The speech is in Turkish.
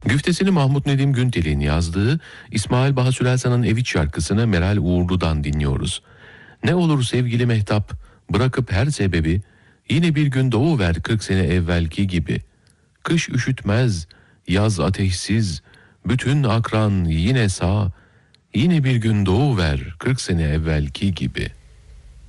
Güftesini Mahmut Nedim Güntel'in yazdığı İsmail Baha Sürelsan'ın Ev İç şarkısını Meral Uğurlu'dan dinliyoruz. Ne olur sevgili Mehtap, bırakıp her sebebi, yine bir gün doğuver 40 sene evvelki gibi. Kış üşütmez, yaz ateşsiz, bütün akran yine sağ, yine bir gün doğuver 40 sene evvelki gibi.''